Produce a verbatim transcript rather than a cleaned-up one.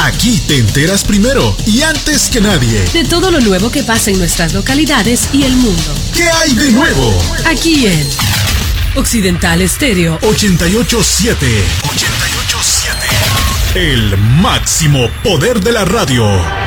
Aquí te enteras primero y antes que nadie de todo lo nuevo que pasa en nuestras localidades y el mundo. ¿Qué hay de nuevo? Aquí en Occidental Estéreo ochenta y ocho punto siete. ochenta y ocho punto siete. El máximo poder de la radio.